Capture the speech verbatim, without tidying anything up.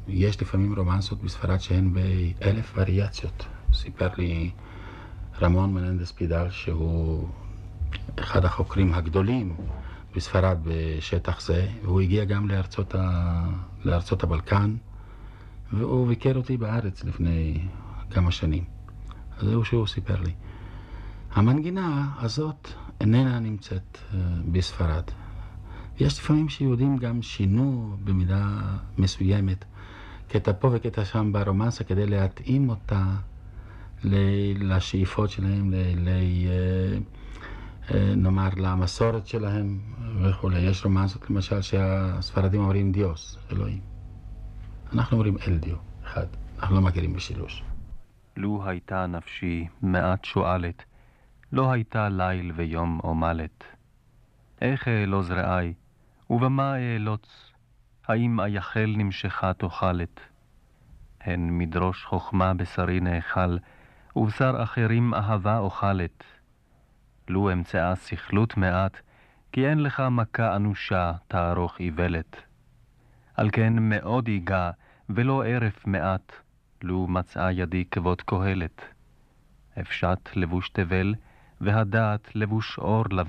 יש לפעמים רומנסות בספרד שהן באלף וריאציות. סיפר לי רמון מננדס פידל, שהוא אחד החוקרים הגדולים בספרד בשטח זה, והוא הגיע גם לארצות, ה... לארצות הבלקן, והוא ביקר אותי בארץ לפני כמה שנים. אז זהו שהוא סיפר לי. המנגינה הזאת איננה נמצאת בספרד. יש לפעמים שיהודים גם שינו במידה מסוימת קטע פה וקטע שם ברומנסה כדי להתאים אותה לשאיפות שלהם, ל... ל... נאמר למסורת שלהם וכו'. יש רומנסות למשל שהספרדים אומרים דיוס, אלוהים. אנחנו אומרים אל דיו, אחד. אנחנו לא מכירים בשילוש. לו הייתה נפשי מעט שואלת, לא הייתה ליל ויום עומלת. איך אעלוז רעי, ובמה אעלוץ, האם אייחל נמשכה תאכלת? הן מדרוש חוכמה בשרי נאכל, ובשר אחרים אהבה אוכלת. לו אמצאה שכלות מעט, כי אין לך מכה אנושה תערוך איוולת. על כן מאוד ייגע, ולא ערף מעט, לו מצאה ידי כבוד כהלת. אפשט לבוש תבל, והדעת לבוש אור לבש.